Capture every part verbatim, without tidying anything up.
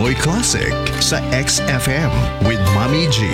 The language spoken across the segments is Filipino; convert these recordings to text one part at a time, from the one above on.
Pinoy Classic sa X F M with Mommy G.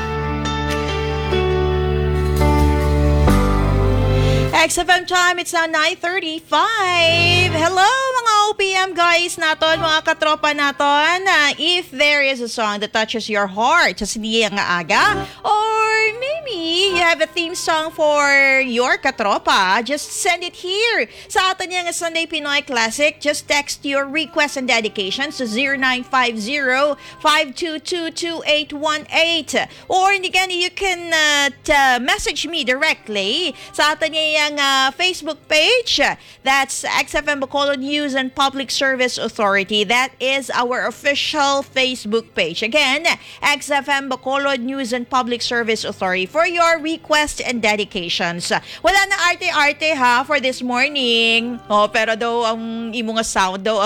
X F M time, it's now nine thirty-five. Hello mga O P M guys naton, mga katropa naton. Uh, if there is a song that touches your heart sa sindiya nga aga, or maybe you have a theme song for your katropa, just send it here sa atin nga Sunday Pinoy Classic. Just text your request and dedications to zero nine five zero, five two two, two eight one eight, or again you can uh, t- message me directly sa atin nga Uh, Facebook page. That's X F M Bacolod News and Public Service Authority. That is our official Facebook page. Again, X F M Bacolod News and Public Service Authority for your request and dedications. Wala na arte-arte ha for this morning. Oh, pero daw ang imo nga sound daw.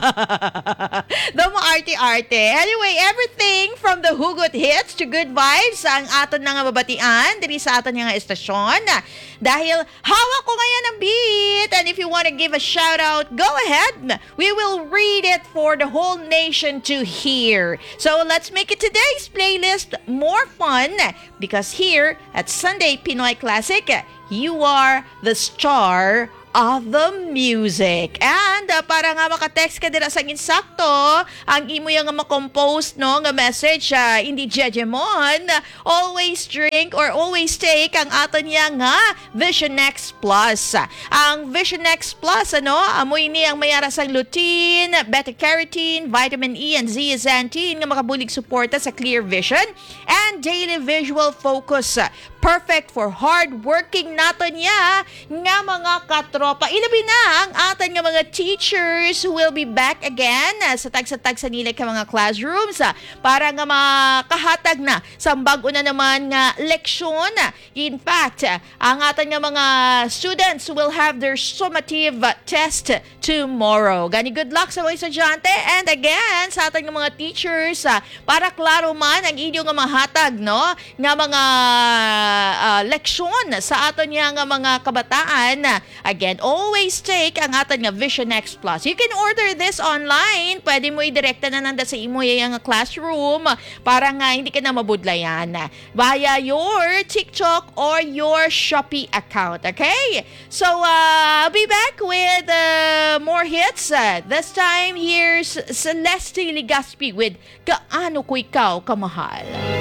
Daw mo arte-arte. Anyway, everything from the hugot hits to good vibes ang aton na nga babatian diri sa aton nga estasyon. Dahil hawak ko ngayon ang beat. And if you want to give a shout out, go ahead. We will read it for the whole nation to hear. So let's make it today's playlist more fun, because here at Sunday Pinoy Classic, you are the star of the music. And uh, para nga makatext ka dira sa insakto, ang imo yang nga makompose no nga message, uh, hindi jejemon, always drink or always take ang aton niya nga Vision X Plus. Ang Vision X Plus, ano, amoy ni ang mayara sang lutein, beta-carotene, vitamin E and zeaxanthin nga makabulig suporta sa clear vision and daily visual focus. Perfect for hard-working nato niya nga mga katropa. Ilabi na ang aton nga mga teachers who will be back again sa tag-sa-tag sa nila ka mga classrooms para nga makahatag na sa bago na naman nga leksyon. In fact, ang aton nga mga students will have their summative test tomorrow. Gani good luck sa mga estudyante, and again sa aton nga mga teachers para klaro man ang inyo nga mahatag no nga mga Uh, leksyon sa aton nga mga kabataan. Again, always take ang aton nga Vision X Plus. You can order this online. Pwede mo i-direkta na nanda sa imo yung classroom para nga hindi ka na mabudlayan via your TikTok or your Shopee account. Okay? So, uh, I'll be back with uh, more hits. Uh, this time, here's Celeste Ligaspi with Gaano Ko Ikaw Kamahal.